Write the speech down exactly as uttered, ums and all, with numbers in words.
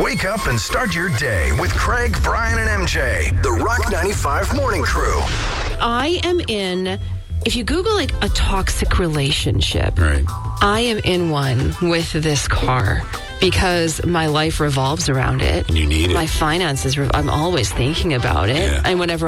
Wake up and start your day with Craig, Brian, and M J. The Rock ninety-five Morning Crew. I am in, if you Google like a toxic relationship, Right. I am in one with this car because my life revolves around it. And you need it. My finances, re- I'm always thinking about it. Yeah. And whenever